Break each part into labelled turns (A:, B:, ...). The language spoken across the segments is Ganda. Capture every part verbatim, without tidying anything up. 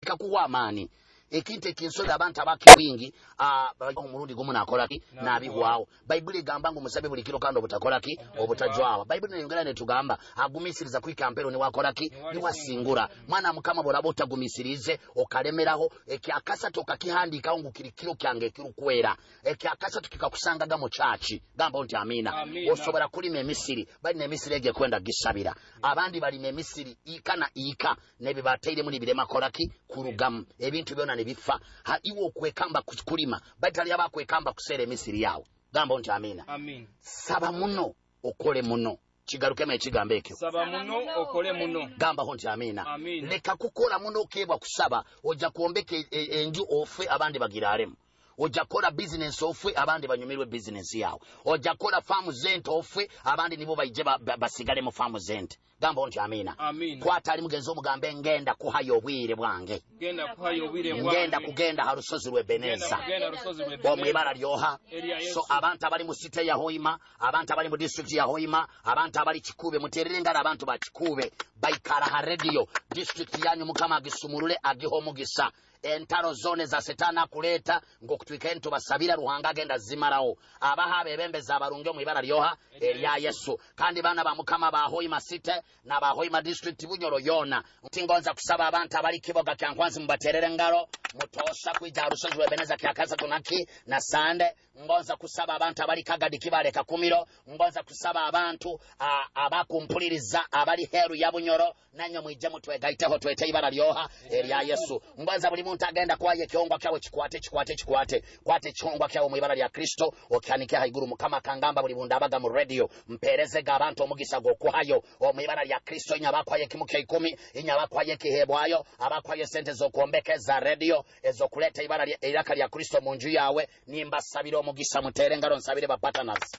A: kikakuwa amani ekinte kinsobe abantu abakiwingi ah omulundi gumu nakolaki nabigwawo Bible igamba ngo musabe buli kilo kando obutakolaki obutajwawa Bible neyongera ne tugamba agumisiriza kwikampero ni wakolaki ni wasingura mwana mukama bolabo tagumisirize okalemeraho ekyakasa tokakihandika ngo kiri kilo kyange kirukwera ekyakasa tukikakusangaga mu chachi gamba nti amina, amina. Osobora kulima emisiri bali ne misiri ege kwenda gisabira abandi bali ne misiri ikana ika nebe bateire muri birema kolaki kurugamu ebintu byona nebifa ha iwo kwekamba kulima batali abakwekamba kusere misiri yawo gamba nti amina,
B: amin.
A: Saba muno okole muno kigarukeme ekigambo ekyo
B: saba muno okole muno
A: gamba nti amina,
B: amin.
A: Leka kukola muno kebwa kusaba ojja kuombeke enju ofe abandi bagiraremu ojja kola business ofwe abandi banyumirwe business yawo ojja kola farm zent ofwe abandi nibo bayije basigale mu farm zent gamba nti amina,
B: amin.
A: Kwata ali mugenzo mugambe ngenda kuhayo obwire bwange
B: ngenda kuhayo obwire bwange
A: ngenda kugenda harusozi rwebeneza omwibala lyoha so abantu abali mu site ya Hoima abantu abali mu district ya Hoima abantu abali Kikube muterere ngala abantu ba Kikube baikara ha radio district yanyu mukama agisumurule agihomugisa entaro zone za setana kuleta ngokutwika ento basabira ruhanga agenda zimarawo abaha bebembeza abarunge mu ibara lyoha erya Yesu kandi bana ba mukama ba Hoima City na ba Hoima district bunyoro yona ntingonza kusaba abantu abali Kiboga kyankwanzi mubaterere ngalo mutosha kwija rusozi rwebeneza kyakaza tunaki na sande ngonza kusaba abantu abali Kagadi Kibale Kakumiro ngonza kusaba abantu abakumpuliriza abali heru ya bunyoro nanyo mwije mutwegaiteho twete ibara lyoha erya Yesu ngonza buli muntu agenda kwaye kyongwa kyawe kikwate kikwate kikwate kwate kyongwa kyawe mu ibara lya Kristo okyanike haiguru mukama kangamba buli bunda abaga mu radio mpereze ga abantu omugisa gokuhayo mu ibara lya Kristo inyabakwaye kimuke ikumi inyabakwaye kihebwayo abakwaye sente zo kuombekeza radio ezokuleta ibara lya iraka lya Kristo mu nju yawe nimba sabiro omugisa mutere ngaro nsabire ba partners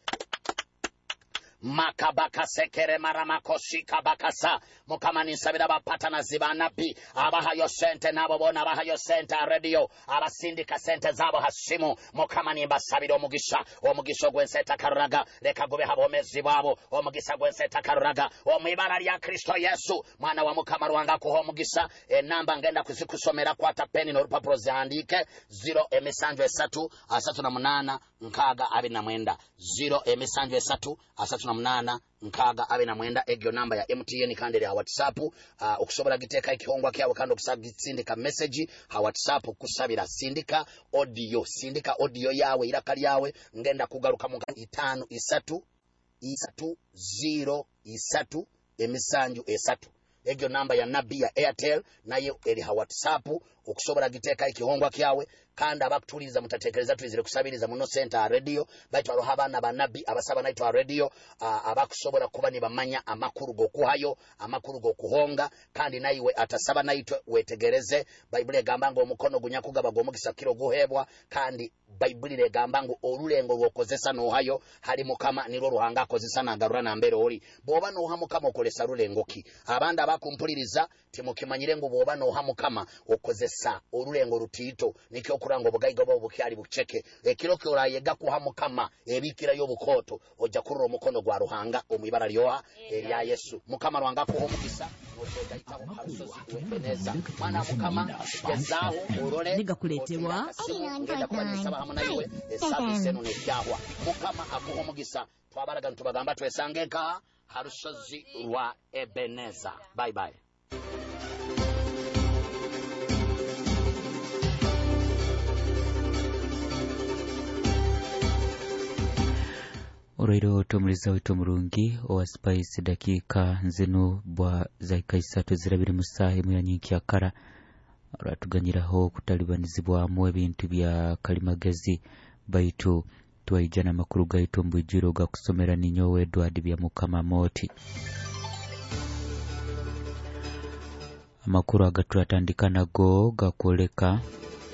A: makabaka sekere maramakoshi kabakasa mukama nisabira bapatana zibanapi abahayo sente nabo bona abahayo sente radio abasindika sente zabo hasimu mukama nimbasabira omugisha omugisha gwenseta karuraga leka gobe habomezi babo omugisha gwenseta karuraga omwibara lya Kristo Yesu mwana wa mukama rwanga ko omugisha enamba ngenda kuzikusomera kwata peni no rupapuro ziandike zero emisanjo esatu asatu na munana nkaga abi na mwenda zero emisanjo esatu asatu na munana nkaga abe na mwenda egyo namba ya M T N kandere ya WhatsApp uh, okusobora giteka ikihongwa kyawe kandi okusindika message ha WhatsApp kusabira sindika audio sindika audio yawe irakali yawe ngenda kugaruka mu itano isatu isatu zero isatu emisanju esatu egyo namba ya nabi ya Airtel nayo eri ha WhatsApp okusobora giteka ikihongwa kyawe kandi abakutuliza mutatekereza twizire kusabiriza muno center radio baito alo habana banabi abasaba naito radio uh, abakusobora kuba ni bamanya amakuru gokuhayo amakuru gokuhonga kandi nayiwe atasaba naito wetegereze Bible egamba ngo omukono gunyakugaba gomugisa kiro guhebwa kandi Bible egamba ngo olulengo lwokozesa no hayo hali mukama niro ruhanga akozesa na garura na mbere oli boba no hamukama okolesa lulengo ki abanda abakumpuliriza timukimanyire ngo boba no hamukama okozesa olulengo rutito nikyo kurango bugaiga bwo bukyali bucheke ekiro kyola yega kuhamukama ebikira yobukoto ojja kurura omukono gwa ruhanga omwibara lyoha erya Yesu mukama rwanga ko omugisa otogaita harusozi webeneza mwana mukama gezaho orole
C: nigakuletewa
A: ngenda kwanisaba hamwe nayiwe esabize no nebyahwa mukama akuhomugisa twabaraga ntubagamba twesangeka harusozi rwa Ebeneza bye bye.
D: Oroiro tomuriza wito murungi owa Spice dakika nzino bwa zaika isatu zirabiri musahi mu yanyinki yakara ratuganyiraho kutalibanizibwa mu ebintu bya kalimagezi baitu twayijana makuru gaito mbujiro ga kusomera ninyo Edward bya mukama moti amakuru agaturatandikana go gakoleka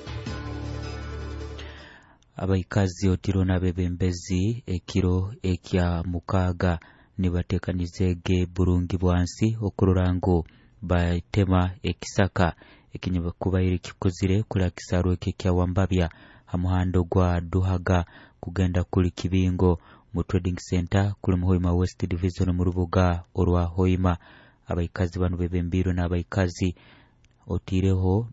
D: abaikazi otiro na bebembezi ekiro ekya mukaga nibatekanizege burungi bwansi okururango batema ekisaka ekinyaba kuba iri kikozire kula kisaro ekya wambabya hamuhando gwa duhaga kugenda kuli kibingo mu trading center kuli Hoima West Division mu rubuga orwa Hoima abaikazi banu bebembiro na abaikazi otireho